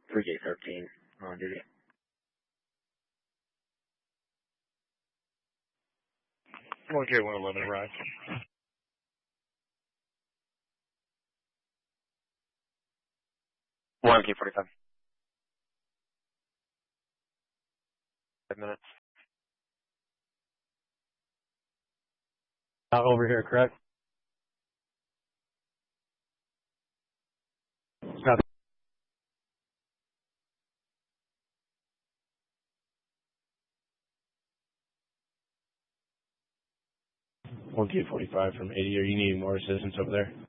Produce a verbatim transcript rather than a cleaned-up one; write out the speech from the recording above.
three J thirteen on duty. one K one eleven arrived. one K forty-five. Five minutes. Out over here, correct? Copy. one K forty-five from eighty. Are you needing more assistance over there?